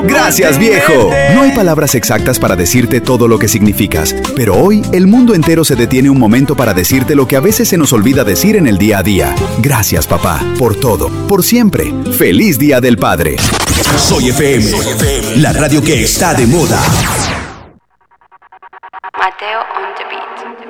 Gracias, viejo. No hay palabras exactas para decirte todo lo que significas, pero hoy el mundo entero se detiene un momento para decirte lo que a veces se nos olvida decir en el día a día. Gracias, papá, por todo, por siempre. ¡Feliz Día del Padre! Soy FM, la radio que está de moda. Mateo on the beat.